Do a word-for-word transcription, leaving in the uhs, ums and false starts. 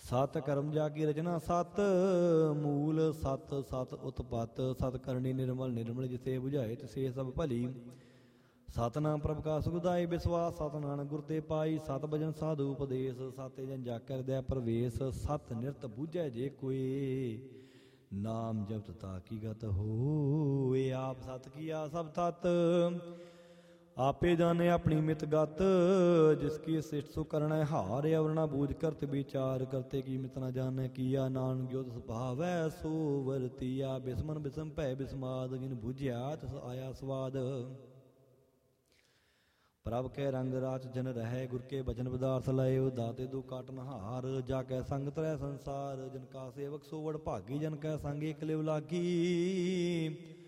ਸਤ ਕਰਮ ਜਾ ਕੀ ਰਚਨਾ ਸਤ ਮੂਲ ਸਤ ਸਤ ਉਤਪਤ ਸਤ ਕਰਨੀ ਨਿਰਮਲ ਨਿਰਮਲ ਜਿਸੇ ਬੁਝਾਏ ਤਿਸੇ ਸਭ ਭਲੀ ਸਤਨਾਮ ਪ੍ਰਭ ਕਾ ਸੁਖਦਾਈ ਵਿਸਵਾਸ ਸਤ ਨਾਨਕ ਗੁਰ ਤੇ ਪਾਈ ਸਤ ਭਜਨ ਸਾਧੂ ਉਪਦੇਸ਼ ਸਤੇ ਜਨ ਜਾ ਕੇ ਹਿਰਦੈ ਪ੍ਰਵੇਸ਼ ਸਤ ਨਿਰਤ ਬੂਝੈ ਜੇ ਕੋਏ ਨਾਮ ਜਪਤ ਤਾ ਕੀ ਗਤ ਹੋਏ ਆਪ ਸਤ ਕੀਆ ਸਭ ਤਤ ਆਪੇ ਜਾਣੇ ਆਪਣੀ ਮਿਤ ਗਤ ਜਿਸ ਕੀ ਸਿਸ਼ਟ ਸੋ ਕਰਣਾ ਹਾਰ ਅਵਰਣਾ ਬੂਝ ਕਰਤ ਵਿਚਾਰ ਕਰਤੇ ਕੀ ਮਿਤ ਨਾ ਜਾਣੈ ਕੀਆ ਨਾਨਕ ਜੋ ਤਿਸ ਭਾਵੈ ਸੋ ਵਰਤੀਆ ਬਿਸਮਨ ਬਿਸਮ ਭੈ ਬਿਸਮਾਦ ਜਿਨ ਬੁਝਿਆ ਤਿਸ ਆਇਆ ਸਵਾਦ ਪ੍ਰਭ ਕੈ ਰੰਗ ਰਾਚ ਜਨ ਰਹਿ ਗੁਰ ਕੇ ਬਚਨ ਪਦਾਰਥ ਲਇਓ ਦਾਤੇ ਦੋ ਕਾਟਨ ਹਾਰ ਜਾ ਕੈ ਸੰਗ ਤਰੈ ਸੰਸਾਰ ਜਨ ਕਾ ਸੇਵਕ ਸੋ ਵਡ ਭਾਗੀ ਜਨ ਕੈ ਸੰਗ ਇਕ ਲਿਵ ਲਾਗੀ